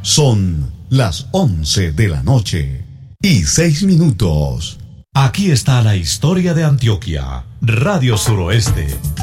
Son las 11 de la noche y 6 minutos. Aquí está la historia de Antioquia. Radio Suroeste